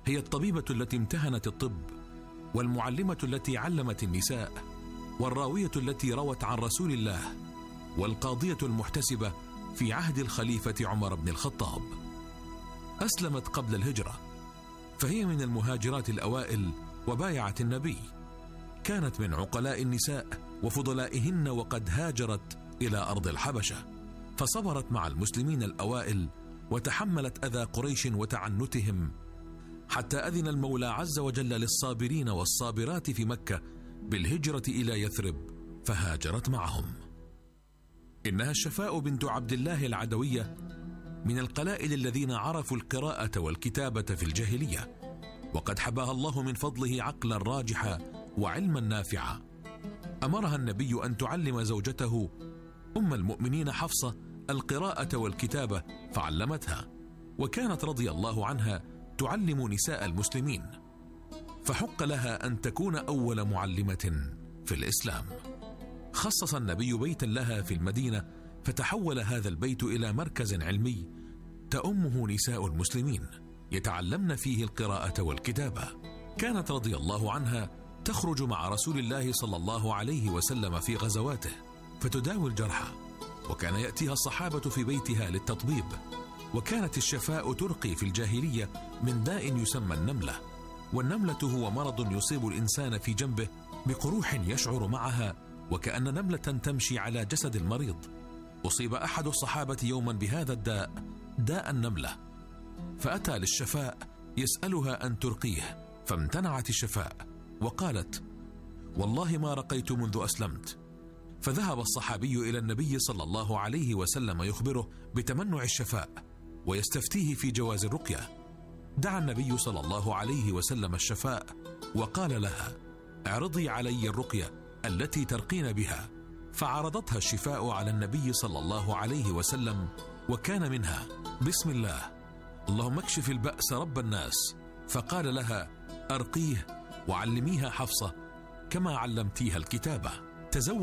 هي الطبيبة التي امتهنت الطب، والمعلمة التي علمت النساء، والراوية التي روت عن رسول الله، والقاضية المحتسبة في عهد الخليفة عمر بن الخطاب. أسلمت قبل الهجرة، فهي من المهاجرات الأوائل وبايعت النبي. كانت من عقلاء النساء وفضلائهن، وقد هاجرت إلى أرض الحبشة، فصبرت مع المسلمين الأوائل وتحملت أذى قريش وتعنتهم، حتى أذن المولى عز وجل للصابرين والصابرات في مكة بالهجرة إلى يثرب، فهاجرت معهم. إنها الشفاء بنت عبد الله العدوية، من القلائل الذين عرفوا القراءة والكتابة في الجاهلية، وقد حباها الله من فضله عقلا راجحا وعلما نافعا. أمرها النبي أن تعلم زوجته أم المؤمنين حفصة القراءة والكتابة، فعلمتها، وكانت رضي الله عنها تعلم نساء المسلمين، فحق لها أن تكون أول معلمة في الإسلام. خصص النبي بيتا لها في المدينة، فتحول هذا البيت إلى مركز علمي تأمه نساء المسلمين يتعلمن فيه القراءة والكتابة. كانت رضي الله عنها تخرج مع رسول الله صلى الله عليه وسلم في غزواته فتداوي الجرحى، وكان يأتيها الصحابة في بيتها للتطبيب. وكانت الشفاء ترقي في الجاهلية من داء يسمى النملة، والنملة هو مرض يصيب الإنسان في جنبه بقروح يشعر معها وكأن نملة تمشي على جسد المريض. أصيب أحد الصحابة يوما بهذا الداء، داء النملة، فأتى للشفاء يسألها أن ترقيه، فامتنعت الشفاء وقالت: والله ما رقيت منذ أسلمت. فذهب الصحابي إلى النبي صلى الله عليه وسلم يخبره بتمنع الشفاء ويستفتيه في جواز الرقية. دعا النبي صلى الله عليه وسلم الشفاء وقال لها: اعرضي علي الرقية التي ترقين بها. فعرضتها الشفاء على النبي صلى الله عليه وسلم، وكان منها: بسم الله، اللهم اكشف البأس رب الناس. فقال لها: أرقيه وعلميها حفصة كما علمتيها الكتابة.